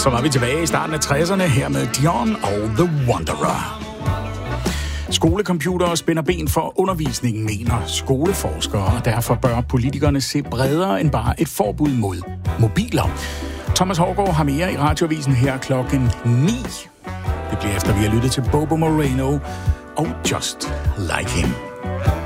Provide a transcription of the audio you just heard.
Så var vi tilbage i starten af 60'erne her med Dion og The Wanderer. Skolecomputere spænder ben for undervisningen, mener skoleforskere, og derfor bør politikerne se bredere end bare et forbud mod mobiler. Thomas Haugaard har mere i Radioavisen her klokken 9. Det bliver efter, vi har lyttet til Bobo Moreno og Just Like Him.